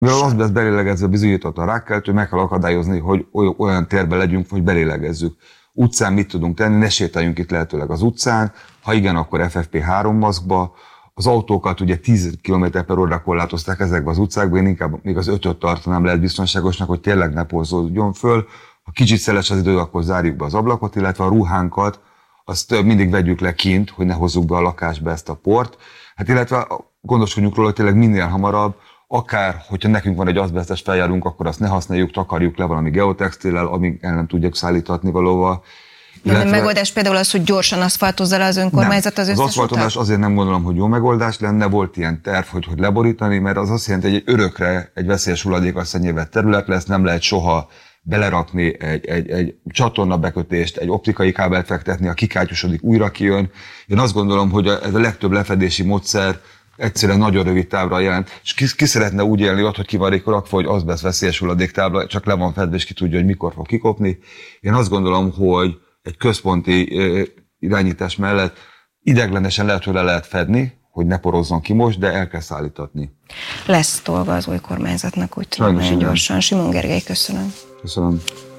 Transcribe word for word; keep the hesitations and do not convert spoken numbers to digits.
Mivel az lesz belélegezve bizonyított a rákkeltő, meg kell akadályozni, hogy olyan térben legyünk, hogy belélegezzük. Utcán mit tudunk tenni, ne sétáljunk itt lehetőleg az utcán, ha igen, akkor ef ef pé három maszkba. Az autókat ugye tíz kilométer per órára korlátozták ezekbe az utcákba, én inkább még az ötöt tartanám lehet biztonságosnak, hogy tényleg ne porzódjon föl. Ha kicsit szeles az idő, akkor zárjuk be az ablakot, illetve a ruhánkat, azt mindig vegyük le kint, hogy ne hozzuk be a lakásba ezt a port. Hát illetve gondoskodjunk róla, hogy tényleg minél hamarabb, akár, hogyha nekünk van egy azbesztes feljárunk, akkor azt ne használjuk, takarjuk le valami geotextillel, amíg el nem tudjuk szállítatni valóval. Illetve... De megoldás például az, hogy gyorsan aszfaltozza le az önkormányzat az összes Az aszfaltozás azért nem gondolom, hogy jó megoldás lenne, volt ilyen terv, hogy, hogy leborítani, mert az azt jelenti, hogy egy örökre egy veszélyes hulladékkal szennyezett terület lesz, nem lehet soha belerakni egy, egy, egy csatorna bekötést, egy optikai kábelt fektetni, a kikátyosodik, újra kijön. Én azt gondolom, hogy ez a legtöbb lefedési módszer egyszerűen nagyon rövid távra jelent, és ki, ki szeretne úgy élni ott, hogy ki van rakva, hogy azbeszt veszélyes hulladéktábla, csak le van fedve, és ki tudja, hogy mikor fog kikopni. Én azt gondolom, hogy egy központi irányítás mellett ideiglenesen lehet, hogy le lehet fedni, hogy ne porozzon ki most, de el kell szállítatni. Lesz dolga az új kormányzatnak, úgy tudom, nagyon gyorsan. Simon Gergely, köszönöm. Köszönöm.